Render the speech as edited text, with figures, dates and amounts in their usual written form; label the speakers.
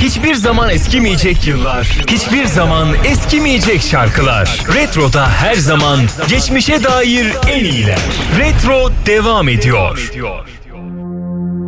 Speaker 1: Hiçbir zaman eskimeyecek yıllar, hiçbir zaman eskimeyecek şarkılar. Retro'da her zaman geçmişe dair en iyiler. Retro devam ediyor.